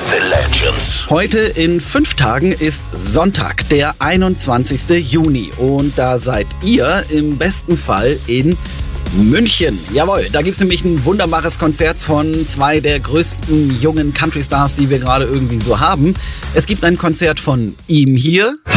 The Legends. Heute in 5 Tagen ist Sonntag, der 21. Juni. Und da seid ihr im besten Fall in München. Jawohl, da gibt es nämlich ein wunderbares Konzert von 2 der größten jungen Country-Stars, die wir gerade irgendwie so haben. Es gibt ein Konzert von ihm hier.